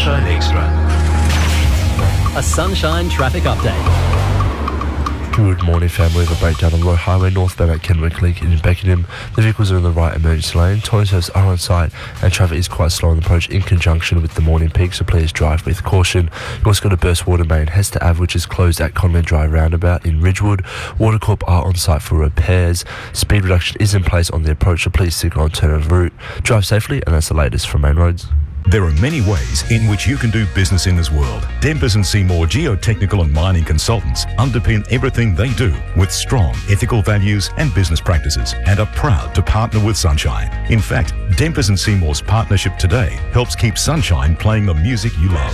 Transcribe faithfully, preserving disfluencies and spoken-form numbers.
Sunshine Extra. A Sunshine traffic update. Good morning, family. We have a breakdown on Road Highway northbound at Kenwick Link in Beckenham. The vehicles are in the right emergency lane. Tolling services are on site and traffic is quite slow on the approach in conjunction with the morning peak, so please drive with caution. You've also got a burst water main Hester Ave, which is closed at Conley Drive roundabout in Ridgewood. Watercorp are on site for repairs. Speed reduction is in place on the approach, so please signal alternative route. Drive safely, and that's the latest from Main Roads. There are many ways in which you can do business in this world. Dempers and Seymour geotechnical and mining consultants underpin everything they do with strong ethical values and business practices and are proud to partner with Sunshine. In fact, Dempers and Seymour's partnership today helps keep Sunshine playing the music you love.